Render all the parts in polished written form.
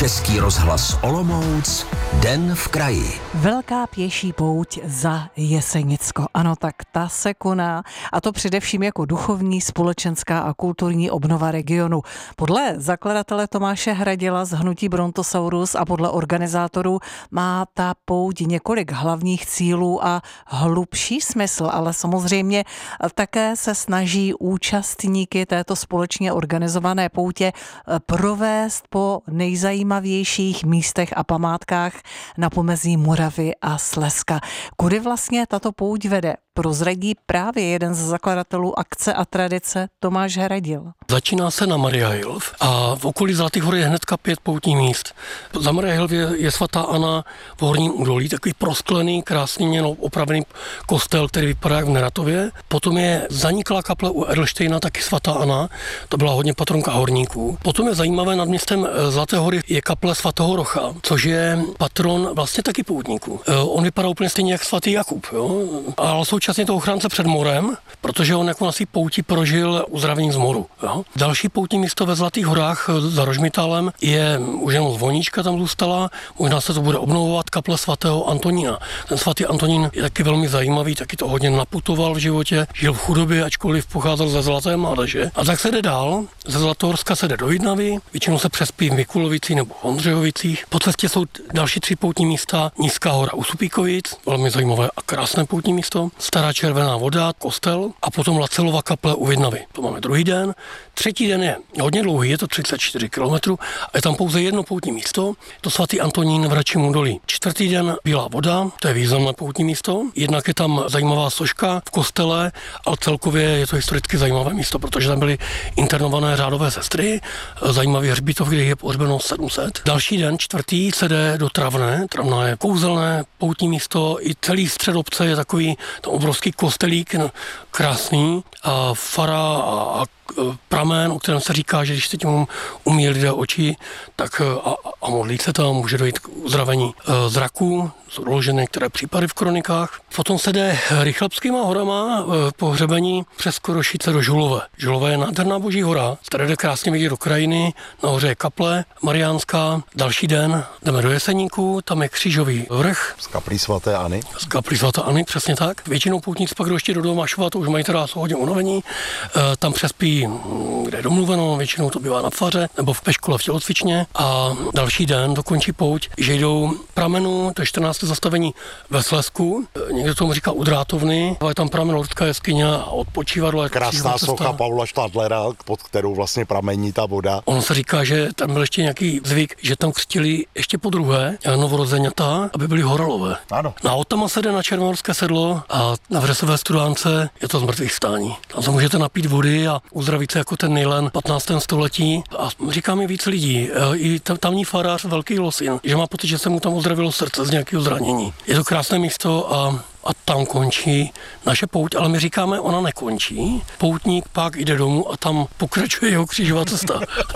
Český rozhlas Olomouc, Den v kraji. Velká pěší pouť za Jesenicko. Ano, tak ta se koná, a to především jako duchovní, společenská a kulturní obnova regionu. Podle zakladatele Tomáše Hradila z hnutí Brontosaurus a podle organizátorů má ta pouť několik hlavních cílů a hlubší smysl, ale samozřejmě také se snaží účastníky této společně organizované poutě provést po nejzajímavějších místech a památkách na pomezí Moravy a Slezska. Kudy vlastně tato pouť vede, prozradí právě jeden z zakladatelů akce a tradice Tomáš Hradil. Začíná se na Mariahilf a v okolí Zlatých hor je hnedka 5 poutních míst. Za Mariahilf je svatá Anna v Horním údolí, takový prosklený, krásný opravený kostel, který vypadá jak v Neratově. Potom je zaniklá kaple u Erlštejna, taky svatá Anna, to byla hodně patronka horníků. Potom je zajímavé, nad městem Zlaté hory je kaple svatého Rocha, což je patron vlastně taky poutníků. On vypadá úplně stejně jak svatý Jakub, jo? Ale současně to ochránce před morem, protože on jako na svý pouti prožil uzdravení z moru. Jo? Další poutní místo ve Zlatých horách za Rožmitálem je už jenom zvoníčka tam zůstala, možná se to bude obnovovat, kaple svatého Antonína. Ten svatý Antonín je taky velmi zajímavý, taky to hodně naputoval v životě, žil v chudobě, ačkoliv pocházel ze Zlaté mládeže. A tak se jde dál, ze Zlatohorska se jde do Jidnavy, většinou se přespí v Mikulovicích nebo v Ondřejovicích. Po cestě jsou další 3 poutní místa, Nízká hora u Supíkovic, velmi zajímavé a krásné poutní místo, Stará Červená voda, kostel a potom Lacelova kaple u Vidnavy. To máme druhý den. Třetí den je hodně dlouhý, je to 34 km a je tam pouze jedno poutní místo, to svatý Antonín v Račím údolí. Čtvrtý den Bílá voda, to je významné poutní místo. Jednak je tam zajímavá soška v kostele, ale celkově je to historicky zajímavé místo, protože tam byly internované řádové sestry, zajímavý hřbitov, kde je pohřbeno 700. Další den, čtvrtý, se jde do Travné. Travná je kouzelné poutní místo, i celý střed obce je takový obrovský kostelík, krásný, a fara a pramen, o kterém se říká, že když se tím umí lidé oči, tak a modlí se tam, může dojít k uzdravení zraku, jsou doložené některé případy v kronikách. Potom se jde Rychlebskýma horama po hřebení přes Korošice do Žulové. Žulové je nádherná boží hora, z které jde krásně vidět do krajiny, nahoře je kaple mariánská. Další den jdeme do Jeseníku, tam je křížový vrch. Z kaplí svaté Anny. Z kaplí svaté Anny, přesně tak. Většinou poutníci pak jdou ještě do Domašova, to už mají teda jsou hodně unavení. Tam přespí, kde je domluveno, většinou to bývá na faře nebo v Peškole v tělocvičně, a další den dokončí pouť, že jdou pramenu, to je 14. zastavení ve Slezsku, někdo tomu říká u Drátovny, je tam pramen Lourdská jeskyně a odpočívadlo. Krásná socha Pavla Štadlera, pod kterou vlastně pramení ta voda. Ono se říká, že tam byl ještě nějaký zvyk, že tam křtili ještě po druhé novorozeňata, aby byli horalové. Ano. Na Otama se jde na Černohorské sedlo a na Vřesové Studánce je to zmrtvých stání. Tam se můžete napít vody a uzdravit se jako ten Nejlen 15. století. A říká mi víc lidí, i tamní farář Velký Losin, že má pocit, že se mu tam uzdravilo srdce z nějakého zranění. Je to krásné místo a tam končí naše pouť, ale my říkáme, ona nekončí. Poutník pak jde domů a tam pokračuje jeho křížová cesta.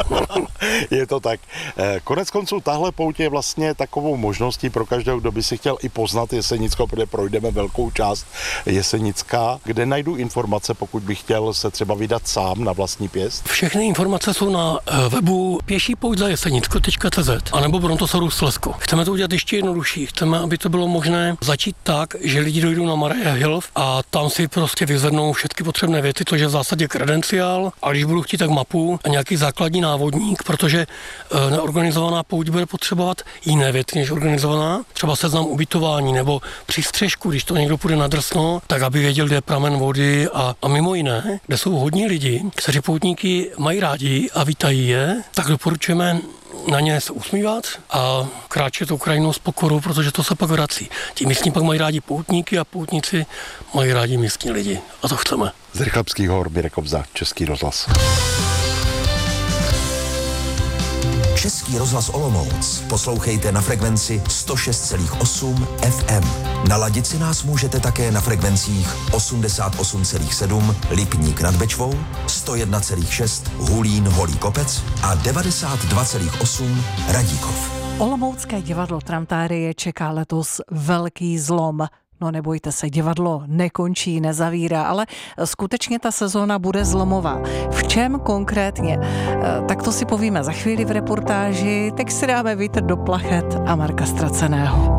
Je to tak. Konec konců tahle pouť je vlastně takovou možností pro každého, kdo by si chtěl i poznat Jesenicko, protože projdeme velkou část Jesenicka, kde najdu informace, pokud bych chtěl se třeba vydat sám na vlastní pěst. Všechny informace jsou na webu pěšípouťzajesenicko.cz anebo Brontosaurus Slezsko. Chceme to udělat ještě jednodušší. Chceme, aby to bylo možné začít tak, že lidi dojdou na Mariahilf a tam si prostě vyzvednou všechny potřebné věci, což je v zásadě kredenciál, a když budu chtít, tak mapu a nějaký základní návodník, protože neorganizovaná pouť bude potřebovat jiné věci než organizovaná, třeba seznam ubytování nebo přístřežku, když to někdo půjde na drsno, tak aby věděl, kde je pramen vody a mimo jiné, kde jsou hodní lidi, kteří poutníky mají rádi a vítají je, tak doporučujeme na ně se usmívat a kráčet tou krajinou s pokorou, protože to se pak vrací. Ti místní pak mají rádi poutníky a poutníci mají rádi místní lidi. A to chceme. Z Rychlebských hor Mirek Kobza, Český rozhlas. Český rozhlas Olomouc poslouchejte na frekvenci 106,8 FM. Naladit si nás můžete také na frekvencích 88,7 Lipník nad Bečvou, 101,6 Hulín Holý Kopec a 92,8 Radíkov. Olomoucké divadlo Tramtárie čeká letos velký zlom. No nebojte se, divadlo nekončí, nezavírá, ale skutečně ta sezóna bude zlomová. V čem konkrétně? Tak to si povíme za chvíli v reportáži, teď si dáme vítr do plachet a Marka Ztraceného.